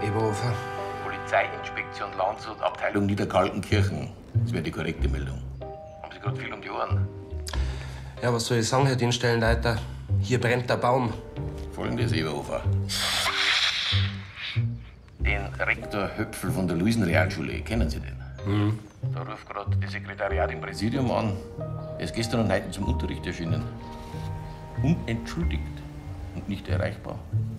Eberhofer. Polizeiinspektion Landshut, Abteilung Niederkaltenkirchen. Das wäre die korrekte Meldung. Haben Sie gerade viel um die Ohren? Ja, was soll ich sagen, Herr Dienststellenleiter? Hier brennt der Baum. Folgendes, Eberhofer. Den Rektor Höpfel von der Luisenrealschule, kennen Sie den? Da ruft gerade das Sekretariat im Präsidium an. Er ist gestern und heute zum Unterricht erschienen. Unentschuldigt und nicht erreichbar.